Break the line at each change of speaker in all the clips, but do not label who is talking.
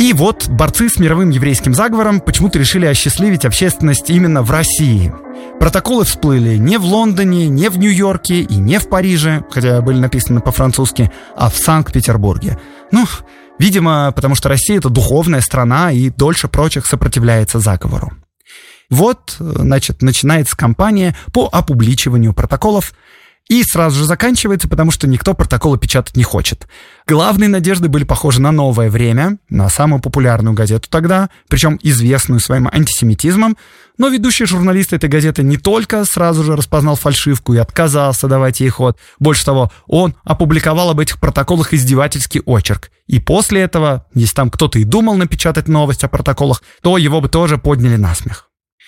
И вот борцы с мировым еврейским заговором почему-то решили осчастливить общественность именно в России. Протоколы всплыли не в Лондоне, не в Нью-Йорке и не в Париже, хотя были написаны по-французски, а в Санкт-Петербурге. Видимо, потому что Россия — это духовная страна и дольше прочих сопротивляется заговору. Вот, начинается кампания по опубличиванию протоколов, и сразу же заканчивается, потому что никто протоколы печатать не хочет. Главные надежды были похожи на «Новое время», на самую популярную газету тогда, причем известную своим антисемитизмом, но ведущий журналист этой газеты не только сразу же распознал фальшивку и отказался давать ей ход, больше того, он опубликовал об этих протоколах издевательский очерк. И после этого, если там кто-то и думал напечатать новость о протоколах, то его бы тоже подняли на смех.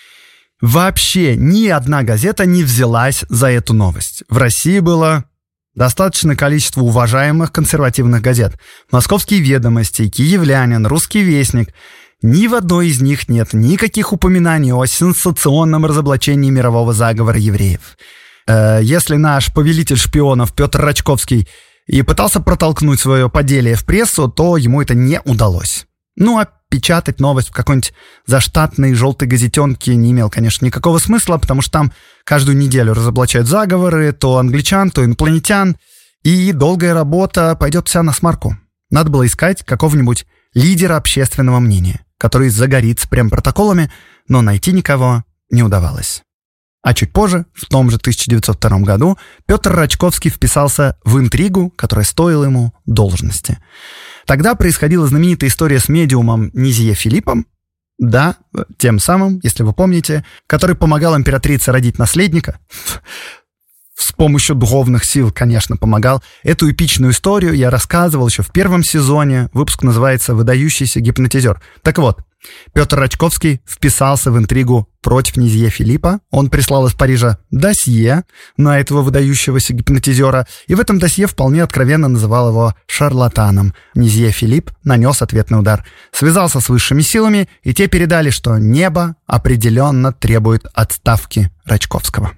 Вообще ни одна газета не взялась за эту новость. В России было достаточное количество уважаемых консервативных газет. «Московские ведомости», «Киевлянин», «Русский вестник». Ни в одной из них нет никаких упоминаний о сенсационном разоблачении мирового заговора евреев. Если наш повелитель шпионов Петр Рачковский и пытался протолкнуть свое поделие в прессу, то ему это не удалось. А печатать новость в какой-нибудь заштатной желтой газетенке не имел, конечно, никакого смысла, потому что там каждую неделю разоблачают заговоры, то англичан, то инопланетян, и долгая работа пойдет вся на смарку. Надо было искать какого-нибудь лидера общественного мнения, который загорится прям протоколами, но найти никого не удавалось. А чуть позже, в том же 1902 году, Петр Рачковский вписался в интригу, которая стоила ему должности. Тогда происходила знаменитая история с медиумом Низье Филиппом, да, тем самым, если вы помните, который помогал императрице родить наследника. С помощью духовных сил, конечно, помогал. Эту эпичную историю я рассказывал еще в первом сезоне. Выпуск называется «Выдающийся гипнотизер». Так вот, Петр Рачковский вписался в интригу против Низье Филиппа. Он прислал из Парижа досье на этого выдающегося гипнотизера, и в этом досье вполне откровенно называл его шарлатаном. Низье Филипп нанес ответный удар. Связался с высшими силами, и те передали, что небо определенно требует отставки Рачковского.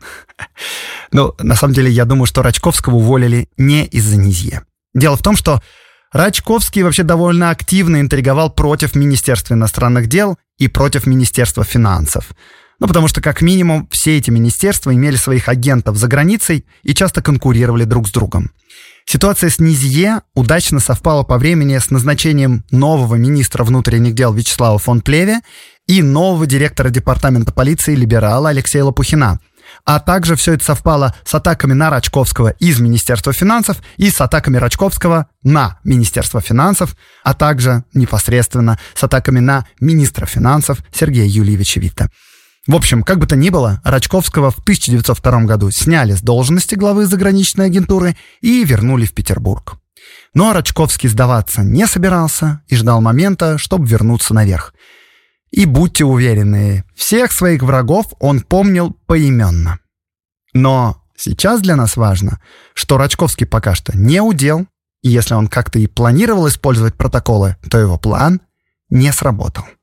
На самом деле, я думаю, что Рачковского уволили не из-за Низье. Дело в том, что Рачковский вообще довольно активно интриговал против Министерства иностранных дел и против Министерства финансов. Потому что, как минимум, все эти министерства имели своих агентов за границей и часто конкурировали друг с другом. Ситуация с Низье удачно совпала по времени с назначением нового министра внутренних дел Вячеслава фон Плеве и нового директора департамента полиции либерала Алексея Лопухина. А также все это совпало с атаками на Рачковского из Министерства финансов и с атаками Рачковского на Министерство финансов, а также непосредственно с атаками на министра финансов Сергея Юльевича Витте. В общем, как бы то ни было, Рачковского в 1902 году сняли с должности главы заграничной агентуры и вернули в Петербург. Но Рачковский сдаваться не собирался и ждал момента, чтобы вернуться наверх. И будьте уверены, всех своих врагов он помнил поименно. Но сейчас для нас важно, что Рачковский пока что не удел, и если он как-то и планировал использовать протоколы, то его план не сработал.